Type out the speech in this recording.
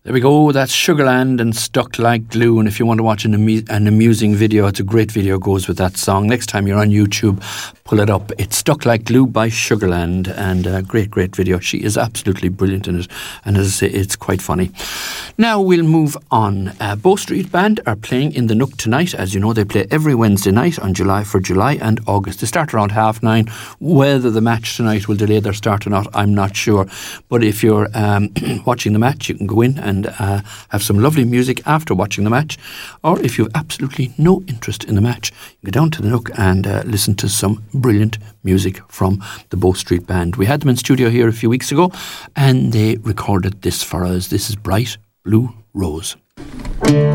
There we go, that's Sugarland and Stuck Like Glue, and if you want to watch an amusing video, it's a great video, goes with that song. Next time you're on YouTube, pull it up. It's Stuck Like Glue by Sugarland, and a great video. She is absolutely brilliant in it, and as I say, it's quite funny. Now we'll move on. Bow Street Band are playing in the Nook tonight. As you know, they play every Wednesday night on July and August. They start around 9:30. Whether the match tonight will delay their start or not, I'm not sure. But if you're watching the match, you can go in and have some lovely music after watching the match. Or if you have absolutely no interest in the match, you go down to the Nook and listen to some brilliant music from the Bow Street Band. We had them in studio here a few weeks ago, and they recorded this for us. This is Bright Blue Rose.